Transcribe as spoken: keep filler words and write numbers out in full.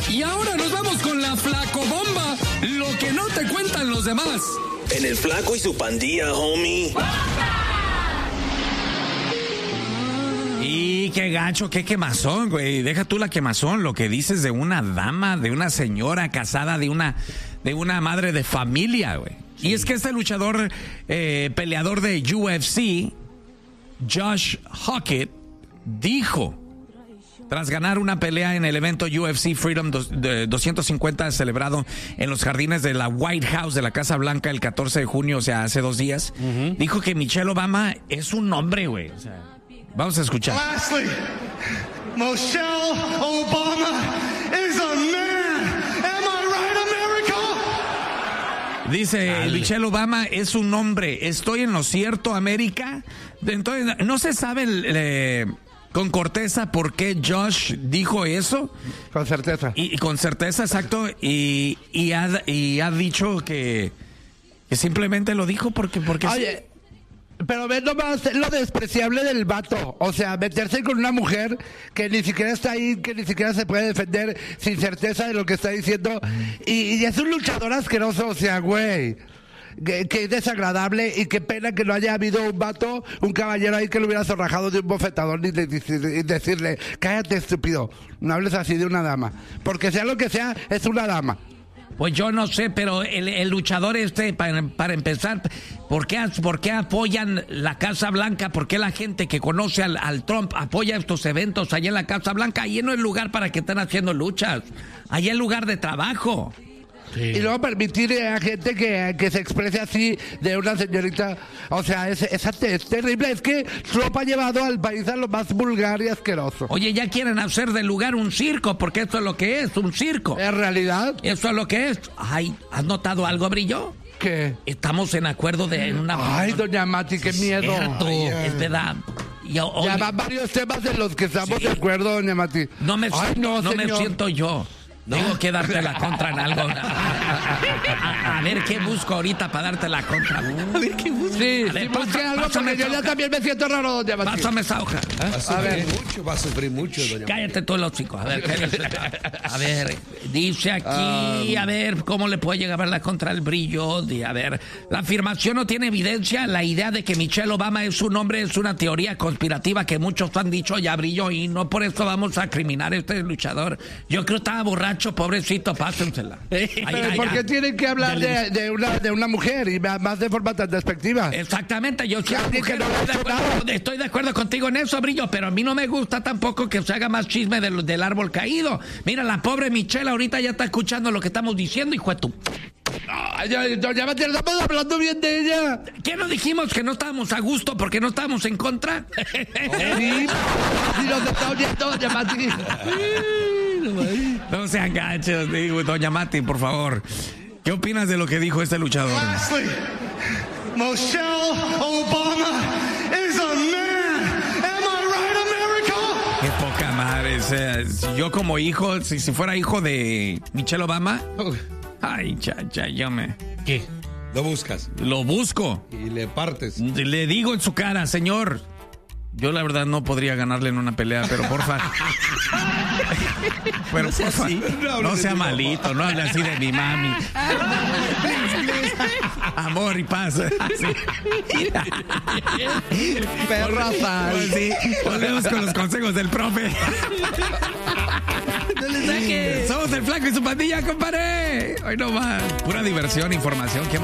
Y ahora nos vamos con la Flacobomba, lo que no te cuentan los demás. En el Flaco y su pandilla, homie. Y qué gacho, qué quemazón, güey. Deja tú la quemazón, lo que dices de una dama, de una señora casada, de una, de una madre de familia, güey. Sí. Y es que este luchador, eh, peleador de U F C, Josh Hockett, dijo, tras ganar una pelea en el evento U F C Freedom doscientos cincuenta celebrado en los jardines de la White House de la Casa Blanca el catorce de junio, o sea, hace dos días, uh-huh. dijo que Michelle Obama es un hombre, güey. O sea, vamos a escuchar. Lastly, Michelle Obama is a man. Am I right, America? Dice, Dale. Michelle Obama es un hombre. ¿Estoy en lo cierto, América? Entonces, no se sabe el, eh, con corteza por qué Josh dijo eso. Con certeza. Y, y con certeza, exacto. Y, y, ha, y ha dicho que, que simplemente lo dijo porque... porque Oye, sí. Pero ve nomás lo despreciable del vato. O sea, meterse con una mujer que ni siquiera está ahí, que ni siquiera se puede defender sin certeza de lo que está diciendo. Y, y es un luchador asqueroso, o sea, güey. Que, que desagradable y qué pena que no haya habido un vato, un caballero ahí que lo hubiera zorrajado de un bofetador y, de, de, de decirle, cállate estúpido, no hables así de una dama. Porque sea lo que sea, es una dama. Pues yo no sé, pero el, el luchador este, para, para empezar, ¿por qué, ¿por qué apoyan la Casa Blanca? ¿Por qué la gente que conoce al, al Trump apoya estos eventos allá en la Casa Blanca? Allí no es lugar para que estén haciendo luchas, allá es lugar de trabajo. Sí. Y luego permitir a gente que, que se exprese así de una señorita, o sea, es, es, es terrible. Es que Trump ha llevado al país a lo más vulgar y asqueroso. Oye, ya quieren hacer del lugar un circo, porque eso es lo que es, un circo. ¿En realidad? Eso es lo que es. Ay, ¿has notado algo, Brillo? ¿Qué? Estamos en acuerdo de una... Ay, doña Mati, qué miedo. Ay, es verdad. Ya, ya van varios temas en los que estamos sí. de acuerdo, doña Mati. No me, Ay, no, no me siento yo. ¿No? Tengo que darte la contra en algo. A, a, a ver qué busco ahorita para darte la contra. A ver qué busco. Sí, a ver, sí, busque algo porque yo ya también me siento raro, doña Mati. Pásame esa hoja. ¿Eh? Va a sufrir a ver. mucho, va a sufrir mucho, doña Mati. Cállate tú los chicos. A ver, ¿qué dice? A ver, dice aquí, um, a ver, ¿cómo le puede llegar la contra el Brillo? A ver, la afirmación no tiene evidencia. La idea de que Michelle Obama es un hombre es una teoría conspirativa que muchos han dicho ya, Brillo, y no por eso vamos a criminar a este luchador. Yo creo que estaba borracho. Pobrecito, pásensela. Ay, pero ay, ¿por qué ay, tienen que hablar de, de, una, de una mujer y más de forma tan despectiva? Exactamente, yo soy mujer, no estoy, de acuerdo, estoy de acuerdo contigo en eso, Brillo, pero a mí no me gusta tampoco que se haga más chisme del, del árbol caído. Mira, la pobre Michelle ahorita ya está escuchando lo que estamos diciendo, hijo de tu... Ay, ya, ya, ya estamos hablando bien de ella. ¿Qué nos dijimos? Que no estábamos a gusto porque no estábamos en contra. Sí, si nos está oyendo, doña Mati. No sean gachos, digo, doña Mati, por favor. ¿Qué opinas de lo que dijo este luchador? Lastly, Michelle Obama is a man. Am I right, America? Qué poca madre. O sea, yo como hijo, si, si fuera hijo de Michelle Obama, ay, chacha, yo me... ¿Qué? ¿Lo buscas? Lo busco. Y le partes. Le digo en su cara, señor, yo la verdad no podría ganarle en una pelea, pero porfa... Pero no, porfa, no, no sea malito, no hable así de mi mami. Amor y paz. Perra sal. Pues sí, volvemos con los consejos del profe. No le saques. Somos el Flaco y su pandilla, compadre. Hoy no más. Pura diversión, información. ¿Qué más?